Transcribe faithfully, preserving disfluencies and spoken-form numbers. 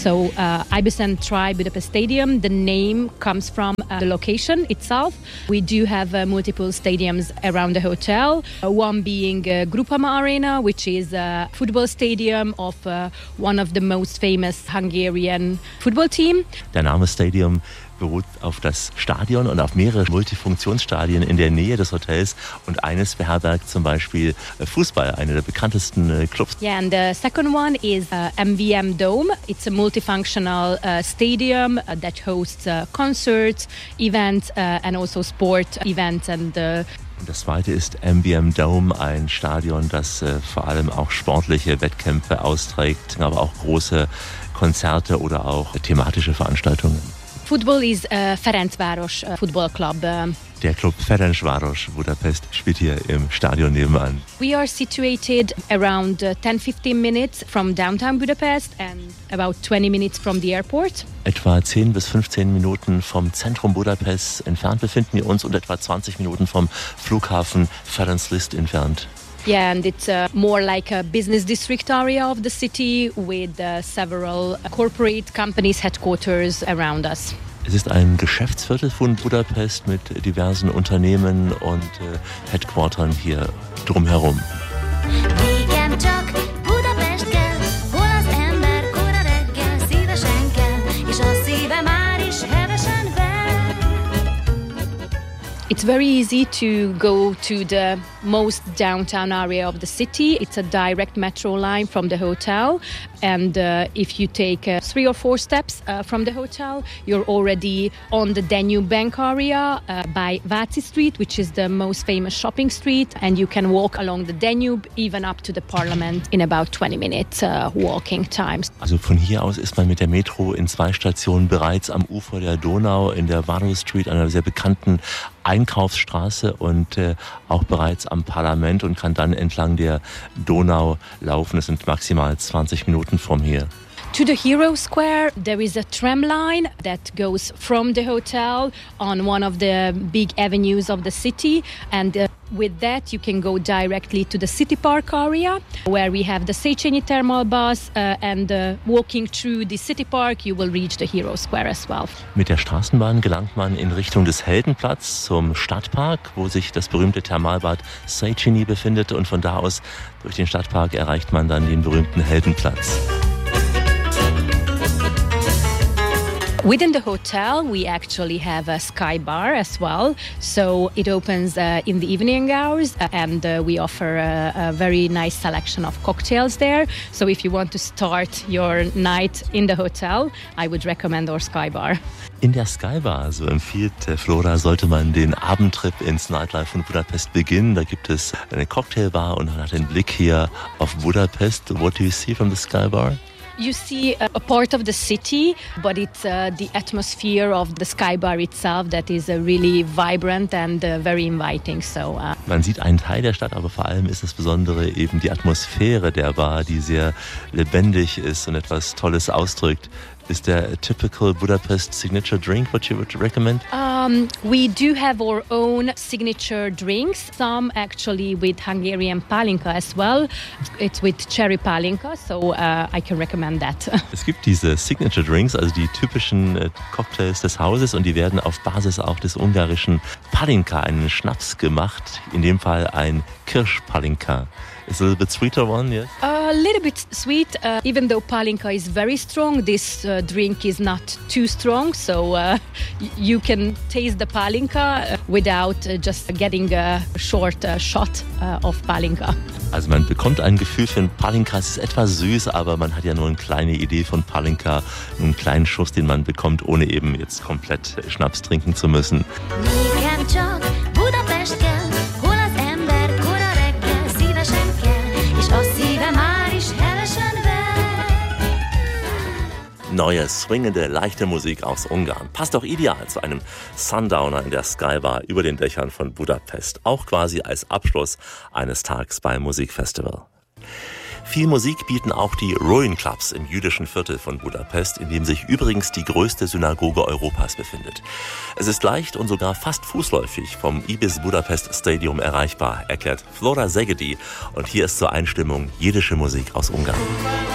So uh, Ibisen Tri Budapest Stadium, the name comes from uh, the location itself. We do have uh, multiple stadiums around the hotel, uh, one being uh, Groupama Arena, which is a football stadium of uh, one of the most famous Hungarian football team. Der Name Stadium beruht auf das Stadion und auf mehrere Multifunktionsstadien in der Nähe des Hotels und eines beherbergt zum Beispiel Fußball, einer der bekanntesten Clubs. Yeah, and the second one is uh, M V M Dome. It's a multifunctional uh, stadium uh, that hosts uh, concerts, events uh, and also sport events and uh, Das zweite ist M V M Dome, ein Stadion, das äh, vor allem auch sportliche Wettkämpfe austrägt, aber auch große Konzerte oder auch thematische Veranstaltungen. Football is uh, Ferencváros uh, Football Club. Uh, Der Club Ferencváros Budapest spielt hier im Stadion nebenan. We are situated around uh, ten to fifteen minutes from downtown Budapest and about twenty minutes from the airport. Etwa zehn bis fünfzehn Minuten vom Zentrum Budapest entfernt befinden wir uns und etwa zwanzig Minuten vom Flughafen Ferenc Liszt entfernt. Yeah, and it's uh, more like a business district area of the city with uh, several corporate companies' headquarters around us. Es ist ein Geschäftsviertel von Budapest mit diversen Unternehmen und äh, Headquartern hier drumherum. It's very easy to go to the most downtown area of the city. It's a direct metro line from the hotel. And uh, if you take uh, three or four steps uh, from the hotel, you're already on the Danube Bank area uh, by Váci Street, which is the most famous shopping street. And you can walk along the Danube, even up to the Parliament, in about twenty minutes uh, walking time. Also von hier aus ist man mit der Metro in zwei Stationen bereits am Ufer der Donau in der Vado Street, einer sehr bekannten Einkaufsstraße und äh, auch bereits am Parlament und kann dann entlang der Donau laufen. Es sind maximal zwanzig Minuten von hier. To the Hero Square, there is a tram line that goes from the hotel on one of the big avenues of the city. And uh, with that, you can go directly to the City Park area, where we have the Széchenyi Thermal bus. Uh, and uh, walking through the City Park, you will reach the Hero Square as well. Mit der Straßenbahn gelangt man in Richtung des Heldenplatz zum Stadtpark, wo sich das berühmte Thermalbad Széchenyi befindet. Und von da aus durch den Stadtpark erreicht man dann den berühmten Heldenplatz. Within the hotel, we actually have a sky bar as well. So it opens uh, in the evening hours uh, and uh, we offer a, a very nice selection of cocktails there. So if you want to start your night in the hotel, I would recommend our sky bar. In der Sky Bar, so empfiehlt Flora, sollte man den Abendtrip ins Nightlife von Budapest beginnen. Da gibt es eine Cocktailbar und man hat den Blick hier auf Budapest. What do you see from the Sky Bar? You see a, a part of the city, but it's uh, the atmosphere of the Sky Bar itself that is uh, really vibrant and uh, very inviting. So, uh Man sieht einen Teil der Stadt, aber vor allem ist das Besondere eben die Atmosphäre der Bar, die sehr lebendig ist und etwas Tolles ausdrückt. Is there a typical Budapest signature drink what you would recommend? Um, we do have our own signature drinks, some actually with Hungarian palinka as well. It's with cherry palinka, so uh, I can recommend that. Es gibt diese Signature Drinks, also die typischen äh, Cocktails des Hauses und die werden auf Basis auch des ungarischen Palinka, einen Schnaps gemacht, in dem Fall ein Kirschpalinka. It's a little bit sweeter one, yes? A little bit sweet, uh, even though palinka is very strong, this uh, drink is not too strong, so uh, y- you can taste the palinka uh, without uh, just getting a short uh, shot uh, of palinka. Also man bekommt ein Gefühl für ein Palinka, es ist etwas süß, aber man hat ja nur eine kleine Idee von Palinka, einen kleinen Schuss, den man bekommt, ohne eben jetzt komplett Schnaps trinken zu müssen. Neue, swingende, leichte Musik aus Ungarn. Passt doch ideal zu einem Sundowner in der Sky Bar über den Dächern von Budapest. Auch quasi als Abschluss eines Tags beim Musikfestival. Viel Musik bieten auch die Ruin Clubs im jüdischen Viertel von Budapest, in dem sich übrigens die größte Synagoge Europas befindet. Es ist leicht und sogar fast fußläufig vom Ibis Budapest Stadium erreichbar, erklärt Flora Szegedy. Und hier ist zur Einstimmung jiddische Musik aus Ungarn.